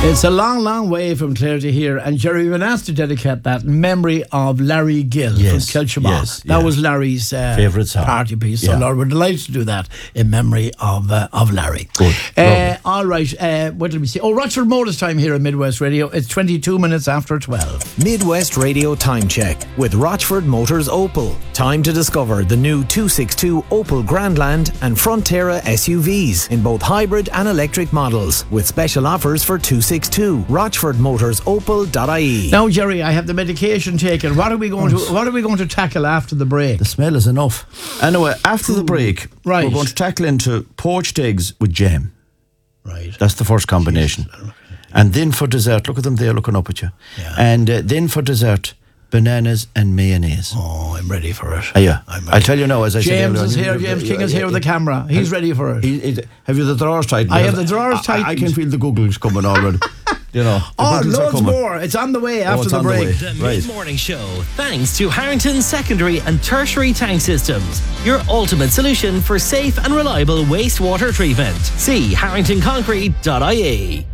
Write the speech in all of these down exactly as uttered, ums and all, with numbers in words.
It's a long, long way from Clare to here, and Jerry, we've been asked to dedicate that in memory of Larry Gill yes, from Kilshaw. Yes, that yeah. was Larry's uh, favourite song. Party piece. So, yeah. Lord, we're delighted to do that in memory of uh, of Larry. Good. Uh, all right. Uh, what did we see? Oh, Rochford Motors time here at Midwest Radio. It's twenty-two minutes after twelve. Midwest Radio time check with Rochford Motors Opel. Time to discover the new two sixty-two Opel Grandland and Frontera S U Vs in both hybrid and electric models, with special offers for two sixty-two. rochford motors opel dot I E. Now, Jerry, I have the medication taken. What are we going to What are we going to tackle after the break? The smell is enough. Anyway, after the break, right. we're going to tackle into poached eggs with jam. Right. That's the first combination. Jeez. And then for dessert, look at them there looking up at you. Yeah. And uh, then for dessert, bananas and mayonnaise. Oh, I'm ready for it. Oh, yeah. I'm I'll tell you now, as I James said is earlier, here. James King is here with the camera. He's ready for it. He, he, have you the drawers tightened? I have the drawers tightened. I, I can feel the googles coming already. You know, oh, loads loads more. It's on the way after oh, the on break. The, the right. Mid-Morning Show, thanks to Harrington Secondary and Tertiary Tank Systems, your ultimate solution for safe and reliable wastewater treatment. See harrington concrete dot I E.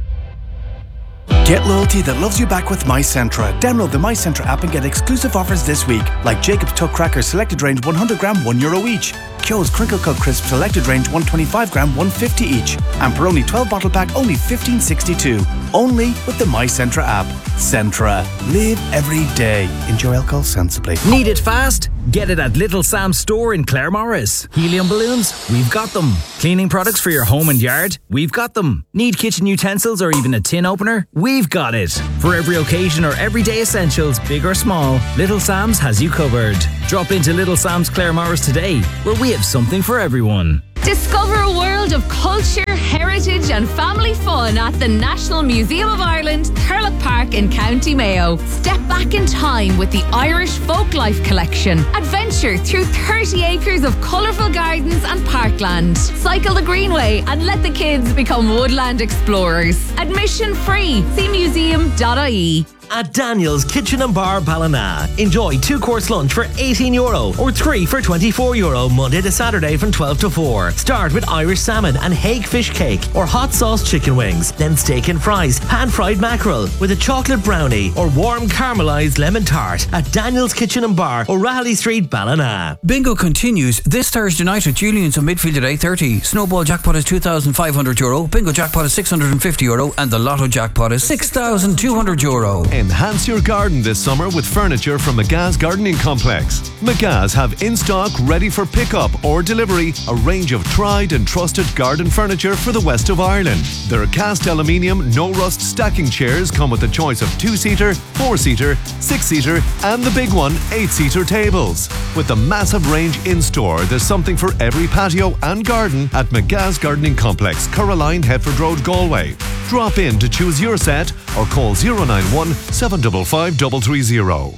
Get loyalty that loves you back with MyCentra. Download the MyCentra app and get exclusive offers this week, like Jacob's Tuck Crackers selected range one hundred gram, one euro each. Kyo's Crinkle Cut Crisp selected range one twenty-five gram, one fifty each. And Peroni twelve bottle pack only fifteen sixty-two. Only with the MyCentra app. Centra. Live every day. Enjoy alcohol sensibly. Need it fast? Get it at Little Sam's store in Claremorris. Helium balloons? We've got them. Cleaning products for your home and yard? We've got them. Need kitchen utensils or even a tin opener? We've got it. For every occasion or everyday essentials, big or small, Little Sam's has you covered. Drop into Little Sam's Claremorris today, where we have something for everyone. Discover a world of culture, heritage and family fun at the National Museum of Ireland, Thurlock Park in County Mayo. Step back in time with the Irish Folklife Collection. Adventure through thirty acres of colourful gardens and parkland. Cycle the Greenway and let the kids become woodland explorers. Admission free. See museum dot I E. At Daniel's Kitchen and Bar Ballina, enjoy two-course lunch for eighteen euro or three for twenty-four euro Monday to Saturday from twelve to four. Start with Irish salmon and Hague fish cake or hot sauce chicken wings, then steak and fries, pan-fried mackerel with a chocolate brownie or warm caramelised lemon tart at Daniel's Kitchen and Bar, O'Reilly Street, Ballina. Bingo continues this Thursday night at Julian's on Midfield at eight thirty. Snowball jackpot is two thousand five hundred euro, Bingo jackpot is six hundred fifty euro and the Lotto jackpot is six thousand two hundred euro. Enhance your garden this summer with furniture from McGa's Gardening Complex. McGa's have in stock, ready for pickup or delivery, a range of tried and trusted garden furniture for the west of Ireland. Their cast aluminium, no rust stacking chairs come with a choice of two-seater, four-seater, six-seater and the big one, eight-seater tables. With the massive range in store, there's something for every patio and garden at McGa's Gardening Complex, Caroline, Headford Road, Galway. Drop in to choose your set or call zero nine one, seven five five, three three zero.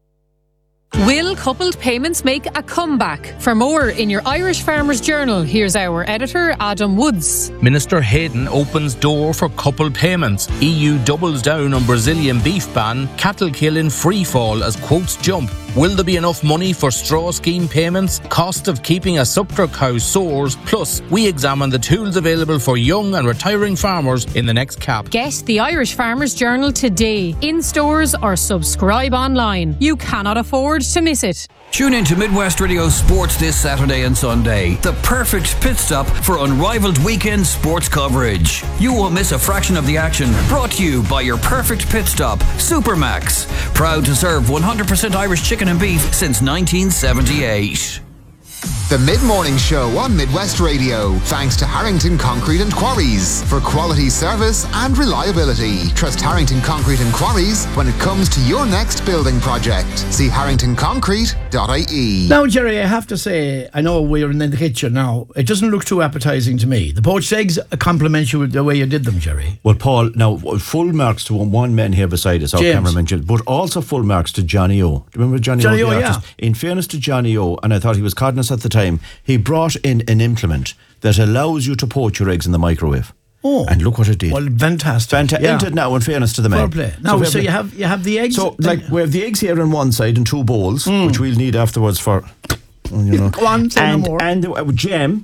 Will coupled payments make a comeback? For more in your Irish Farmers Journal, here's our editor, Adam Woods. Minister Hayden opens door for coupled payments. E U doubles down on Brazilian beef ban. Cattle kill in free fall as quotes jump. Will there be enough money for straw scheme payments? Cost of keeping a suckler cow soars. Plus, we examine the tools available for young and retiring farmers in the next cap. Get the Irish Farmers Journal today, in stores or subscribe online. You cannot afford to miss it. Tune in to Midwest Radio Sports this Saturday and Sunday. The perfect pit stop for unrivaled weekend sports coverage. You won't miss a fraction of the action. Brought to you by your perfect pit stop, Supermax. Proud to serve one hundred percent Irish chicken and beef since nineteen seventy-eight. The Mid-Morning Show on Midwest Radio, thanks to Harrington Concrete and Quarries for quality service and reliability. Trust Harrington Concrete and Quarries when it comes to your next building project. See harrington concrete dot I E. Now, Jerry, I have to say, I know we're in the kitchen now. It doesn't look too appetising to me. The poached eggs compliment you with the way you did them, Jerry. Well, Paul, now, full marks to one man here beside us, our James. cameraman, James, but also full marks to Johnny O. Do you remember Johnny, Johnny O? O, the yeah. artist? In fairness to Johnny O, and I thought he was cognizant at the time, he brought in an implement that allows you to poach your eggs in the microwave. Oh. And look what it did. Well, fantastic. Fantastic. Yeah. Isn't it now, in fairness to the man? Fair play. Now, so, so you have you have the eggs. So, like, we have the eggs here on one side in two bowls, mm. which we'll need afterwards for, you know. Go on, say and, no more. And uh, jam.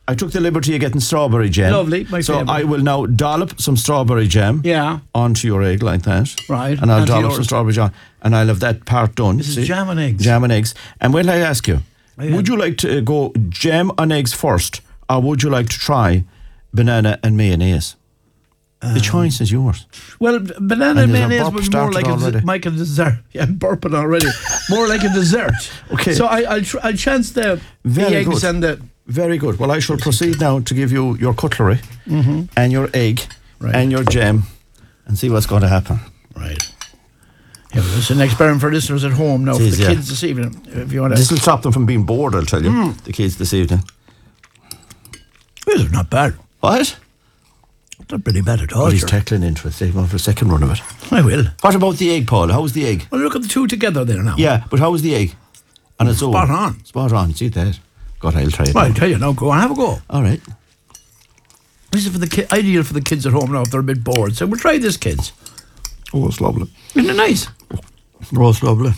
I took the liberty of getting strawberry jam. Lovely, my So favourite. I will now dollop some strawberry jam Yeah. onto your egg like that. Right, And I'll onto dollop yours. some strawberry jam. And I'll have that part done. This is see? jam and eggs. Jam and eggs. And will I ask you, yeah. would you like to go jam and eggs first, or would you like to try banana and mayonnaise? The choice is yours. Well, banana And there's a mayonnaise burp was more started like a, already. des- like a dessert. Yeah, I'm burping already. More like a dessert. Okay. So I, I'll, tr- I'll chance the, the Very eggs good. and the... Very good. Well, I shall proceed now to give you your cutlery and your egg Right. and your jam and see what's going to happen. Right. Yeah, well, it's an experiment for listeners at home now, It for is, the yeah. kids this evening. If you want This to... will stop them from being bored, I'll tell you, Hmm. the kids this evening. This is not bad. What? It's not pretty bad at all. Oh, he's sure. tackling into it. Take him on for a second run of it. I will. What about the egg, Paul? How's the egg? Well, look at the two together there now. Yeah, but how's the egg? On its own. Spot on. Spot on. See that? God, I'll try it. Well, I'll now. tell you now, go on, have a go. All right. This is for the ki- ideal for the kids at home now if they're a bit bored. So we'll try this, kids. Oh, it's lovely. Isn't it nice? Oh, it's lovely.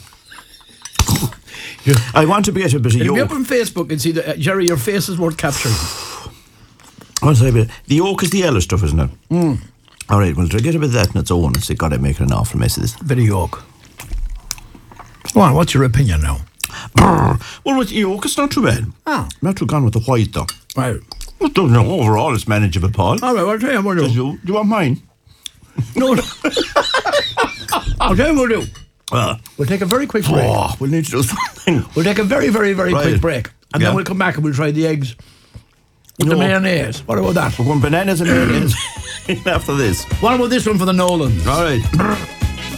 I want to be at a bit of It'll be up yolk. on Facebook and see that, uh, Jerry, your face is worth capturing. I want to say a bit. The yolk is the yellow stuff, isn't it? Mm. All right, well, get a bit of that in its own and say, God, I'm making an awful mess of this. Bit of yolk. Go on, what's your opinion now? Well, with the yolk, it's not too bad. Ah. Not too gone with the white, though. Right. Well, don't know. Overall, it's manageable, Paul. All right, well, I'll tell you what we'll Do do. you, do you want mine? No. I'll tell you what we'll do. Uh, We'll take a very quick break. oh, we'll need to do something. We'll take a very, very, very Right. quick break. And Yeah. then we'll come back and we'll try the eggs with the No. mayonnaise. What about that? We're going bananas and mayonnaise after this. What about this one for the Nolans? All right.